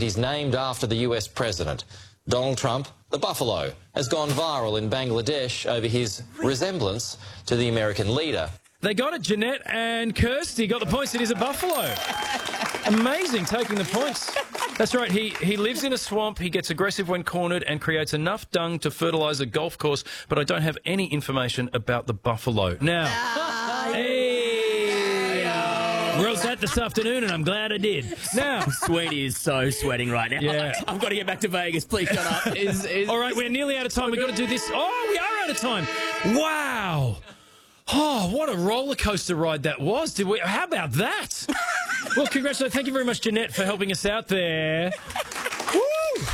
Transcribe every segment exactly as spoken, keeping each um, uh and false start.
He's named after the U S president. Donald Trump, the buffalo, has gone viral in Bangladesh over his resemblance to the American leader. They got it, Jeanette and Kirsty got the points. It is a buffalo. Amazing, taking the points. That's right, he, he lives in a swamp, he gets aggressive when cornered and creates enough dung to fertilise a golf course, but I don't have any information about the buffalo. Now, hey, wrote that this afternoon and I'm glad I did. Now, Sweetie is so sweating right now. Yeah. I've got to get back to Vegas. Please shut up. Is, is... all right, we're nearly out of time. We've got to do this. Oh, we are out of time. Wow. Oh, what a roller coaster ride that was. Did we? How about that? Well, congratulations. Thank you very much, Jeanette, for helping us out there. Woo!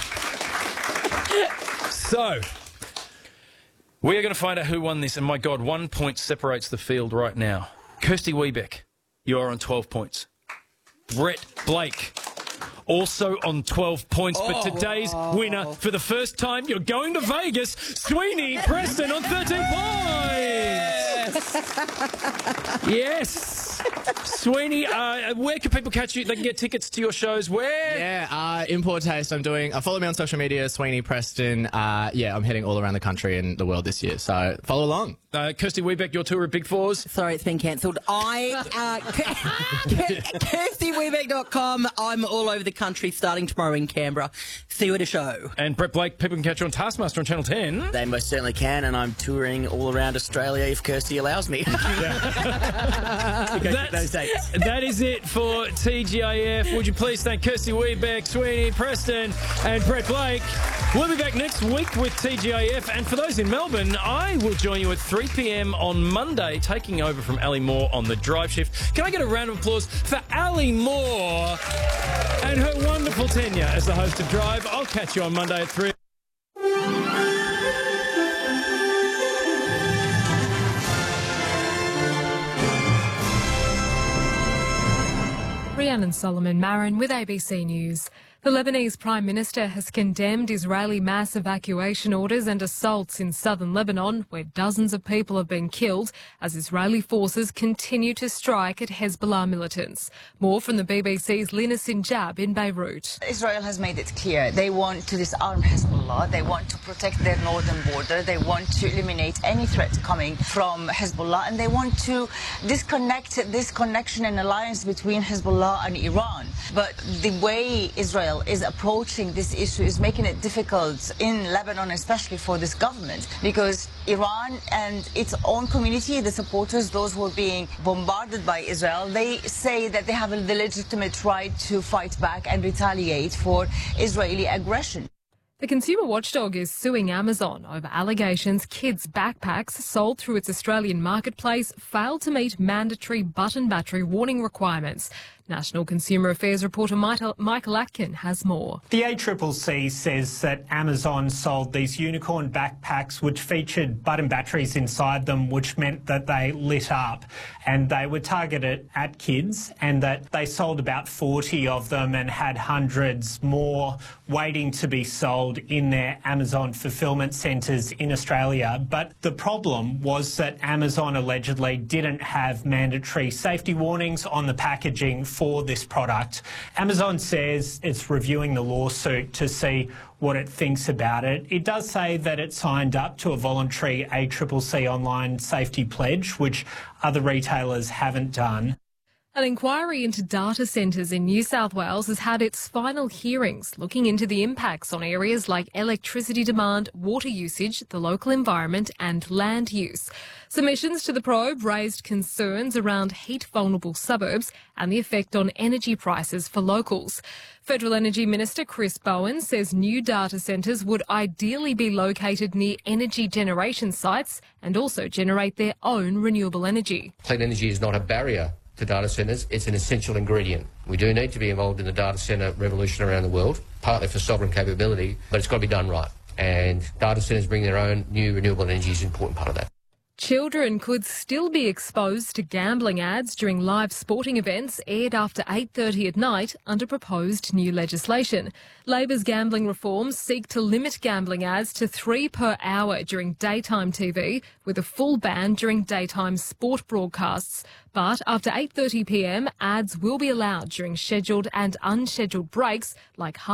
So, we are going to find out who won this. And my God, one point separates the field right now. Kirsty Wiebeck, you are on twelve points. Brett Blake, also on twelve points. But today's winner, for the first time, you're going to Vegas, Sweeney Preston on thirteen points. Yes. Sweeney, uh, where can people catch you? They can get tickets to your shows. Where? Yeah, uh, Import Taste. I'm doing. Uh, follow me on social media, Sweeney Preston. Uh, yeah, I'm heading all around the country and the world this year, so follow along. Uh, Kirsty Wiebeck, your tour of Big Fours. Sorry, it's been cancelled. I, uh, kirsty wiebeck dot com. I'm all over the country starting tomorrow in Canberra. See you at a show. And Brett Blake, people can catch you on Taskmaster on Channel ten. They most certainly can, and I'm touring all around Australia if Kirsty allows me. That's, that is it for T G I F. Would you please thank Kirsty Wiebeck, Sweeney Preston and Brett Blake. We'll be back next week with T G I F. And for those in Melbourne, I will join you at three p m on Monday, taking over from Ali Moore on the drive shift. Can I get a round of applause for Ali Moore and her wonderful tenure as the host of Drive? I'll catch you on Monday at three. Rhiannon Solomon Marin with A B C News. The Lebanese Prime Minister has condemned Israeli mass evacuation orders and assaults in southern Lebanon, where dozens of people have been killed as Israeli forces continue to strike at Hezbollah militants. More from the B B C's Lina Sinjab in Beirut. Israel has made it clear they want to disarm Hezbollah, they want to protect their northern border, they want to eliminate any threat coming from Hezbollah, and they want to disconnect this connection and alliance between Hezbollah and Iran. But the way Israel is approaching this issue is making it difficult in Lebanon, especially for this government, because Iran and its own community, the supporters, those who are being bombarded by Israel, they say that they have the legitimate right to fight back and retaliate for Israeli aggression. The consumer watchdog is suing Amazon over allegations kids' backpacks sold through its Australian marketplace failed to meet mandatory button battery warning requirements. National Consumer Affairs reporter Michael Atkin has more. The A C C C says that Amazon sold these unicorn backpacks which featured button batteries inside them, which meant that they lit up, and they were targeted at kids, and that they sold about forty of them and had hundreds more waiting to be sold in their Amazon fulfillment centres in Australia. But the problem was that Amazon allegedly didn't have mandatory safety warnings on the packaging for this product. Amazon says it's reviewing the lawsuit to see what it thinks about it. It does say that it signed up to a voluntary A C C C online safety pledge, which other retailers haven't done. An inquiry into data centres in New South Wales has had its final hearings, looking into the impacts on areas like electricity demand, water usage, the local environment and land use. Submissions to the probe raised concerns around heat-vulnerable suburbs and the effect on energy prices for locals. Federal Energy Minister Chris Bowen says new data centres would ideally be located near energy generation sites and also generate their own renewable energy. Clean energy is not a barrier to data centres, it's an essential ingredient. We do need to be involved in the data centre revolution around the world, partly for sovereign capability, but it's got to be done right. And data centres bring their own new renewable energy is an important part of that. Children could still be exposed to gambling ads during live sporting events aired after eight thirty at night under proposed new legislation. Labor's gambling reforms seek to limit gambling ads to three per hour during daytime T V, with a full ban during daytime sport broadcasts. But after eight thirty p m, ads will be allowed during scheduled and unscheduled breaks like